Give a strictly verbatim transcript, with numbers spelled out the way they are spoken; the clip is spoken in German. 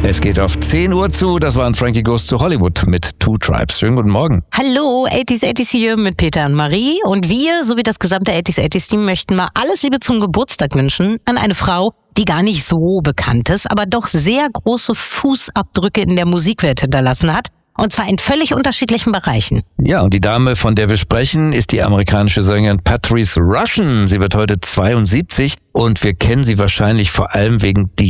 Es geht auf zehn Uhr zu, das waren Frankie Goes to Hollywood mit Two Tribes. Schönen guten Morgen. Hallo, achtziger achtziger hier mit Peter und Marie. Und wir, sowie das gesamte achtziger achtziger Team, möchten mal alles Liebe zum Geburtstag wünschen an eine Frau, die gar nicht so bekannt ist, aber doch sehr große Fußabdrücke in der Musikwelt hinterlassen hat. Und zwar in völlig unterschiedlichen Bereichen. Ja, und die Dame, von der wir sprechen, ist die amerikanische Sängerin Patrice Rushen. Sie wird heute zweiundsiebzig und wir kennen sie wahrscheinlich vor allem wegen